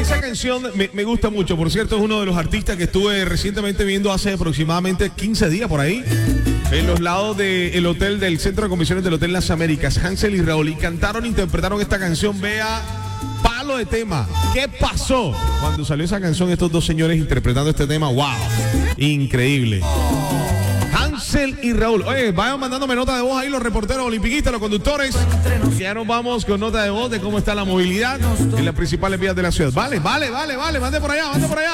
Esa canción me gusta mucho. Por cierto, es uno de los artistas que estuve recientemente viendo hace aproximadamente 15 días por ahí. En los lados del hotel, del centro de convenciones del Hotel Las Américas, Hansel y Raúl. Y cantaron, interpretaron esta canción. Vea, palo de tema. ¿Qué pasó cuando salió esa canción? Estos dos señores interpretando este tema. ¡Wow! Increíble. Hansel y Raúl. Oye, vayan mandándome nota de voz ahí los reporteros olimpiquistas, los conductores. Ya nos vamos con nota de voz de cómo está la movilidad en las principales vías de la ciudad. Vale, mande por allá, mande por allá.